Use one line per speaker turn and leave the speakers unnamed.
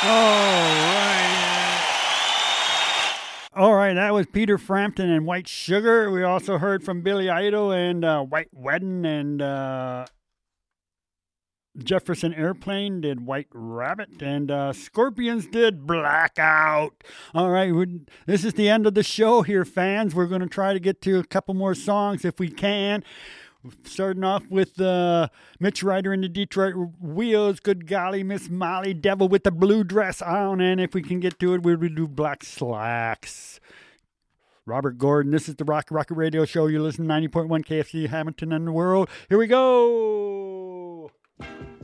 All right, that was Peter Frampton and White Sugar. We also heard from Billy Idol and White Wedding, and Jefferson Airplane did White Rabbit, and Scorpions did Blackout. All right, this is the end of the show here, fans. We're going to try to get to a couple more songs if we can. Starting off with Mitch Ryder and the Detroit Wheels, Good Golly, Miss Molly, Devil with the Blue Dress on, and if we can get to it, we'll do Black Slacks. Robert Gordon, this is the Rocket Radio Show. You listen to 90.1 KFC, Hamilton and the World. Here we go.